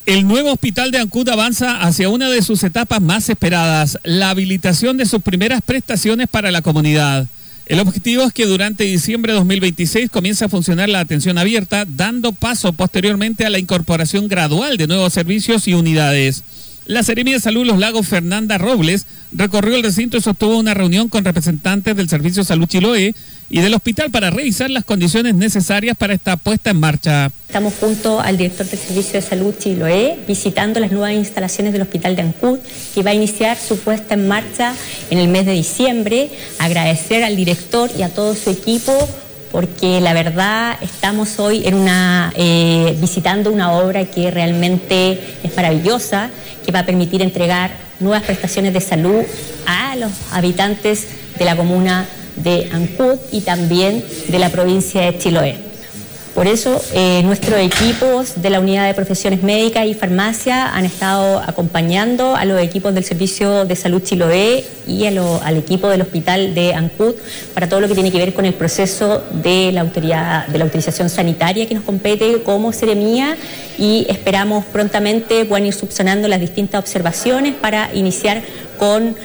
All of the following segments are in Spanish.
El nuevo hospital de Ancud avanza hacia una de sus etapas más esperadas, la habilitación de sus primeras prestaciones para la comunidad. El objetivo es que durante diciembre de 2026 comience a funcionar la atención abierta, dando paso posteriormente a la incorporación gradual de nuevos servicios y unidades. La Seremi de Salud Los Lagos, Fernanda Robles, recorrió el recinto y sostuvo una reunión con representantes del Servicio de Salud Chiloé y del hospital para revisar las condiciones necesarias para esta puesta en marcha. Estamos junto al director del Servicio de Salud Chiloé visitando las nuevas instalaciones del Hospital de Ancud, que va a iniciar su puesta en marcha en el mes de diciembre. Agradecer al director y a todo su equipo, porque la verdad estamos hoy visitando una obra que realmente es maravillosa, que va a permitir entregar nuevas prestaciones de salud a los habitantes de la comuna de Ancud y también de la provincia de Chiloé. Por eso, nuestros equipos de la Unidad de Profesiones Médicas y Farmacia han estado acompañando a los equipos del Servicio de Salud Chiloé y al equipo del Hospital de Ancud para todo lo que tiene que ver con el proceso de la autorización sanitaria que nos compete como Seremía, y esperamos prontamente puedan ir subsanando las distintas observaciones para iniciar con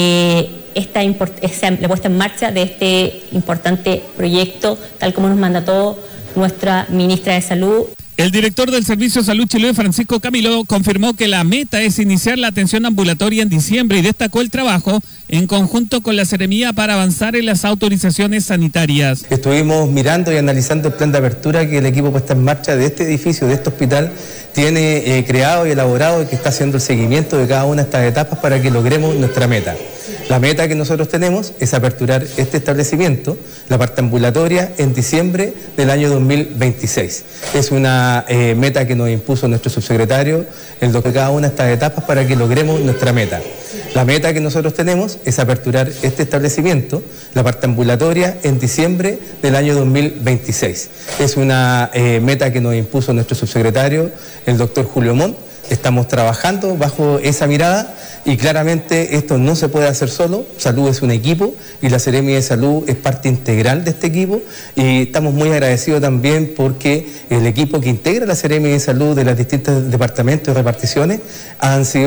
la puesta en marcha de este importante proyecto, tal como nos mandató nuestra ministra de Salud. El director del Servicio de Salud Chiloé, Francisco Camilo, confirmó que la meta es iniciar la atención ambulatoria en diciembre y destacó el trabajo en conjunto con la Seremía para avanzar en las autorizaciones sanitarias. Estuvimos mirando y analizando el plan de apertura que el equipo puesta en marcha de este edificio, de este hospital, tiene creado y elaborado, y que está haciendo el seguimiento de cada una de estas etapas para que logremos nuestra meta. La meta que nosotros tenemos es aperturar este establecimiento, la parte ambulatoria, en diciembre del año 2026. Es una meta que nos impuso nuestro subsecretario, el doctor, cada una de estas etapas para que logremos nuestra meta. La meta que nosotros tenemos es aperturar este establecimiento, la parte ambulatoria, en diciembre del año 2026. Es una meta que nos impuso nuestro subsecretario, el doctor Julio Montt. Estamos trabajando bajo esa mirada y claramente esto no se puede hacer solo. Salud es un equipo y la Seremi de Salud es parte integral de este equipo, y estamos muy agradecidos también porque el equipo que integra la Seremi de Salud de los distintos departamentos y reparticiones han sido